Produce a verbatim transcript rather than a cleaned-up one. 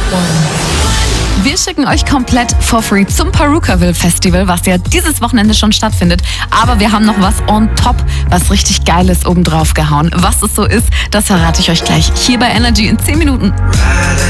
Wir schicken euch komplett for free zum Perukaville Festival, was ja dieses Wochenende schon stattfindet. Aber wir haben noch was on top, was richtig Geiles obendrauf gehauen. Was es so ist, das verrate ich euch gleich hier bei Energy in zehn Minuten.